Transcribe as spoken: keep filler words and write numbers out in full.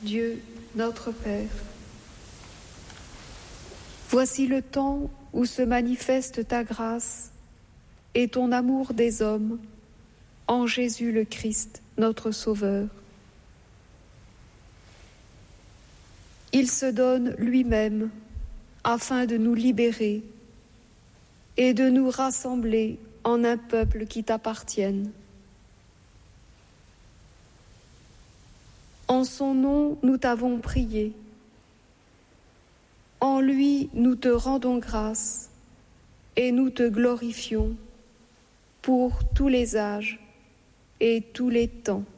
Dieu, notre Père. Voici le temps où se manifeste ta grâce et ton amour des hommes en Jésus le Christ, notre Sauveur. Il se donne lui-même afin de nous libérer et de nous rassembler en un peuple qui t'appartienne. En son nom, nous t'avons prié. En lui, nous te rendons grâce et nous te glorifions pour tous les âges et tous les temps.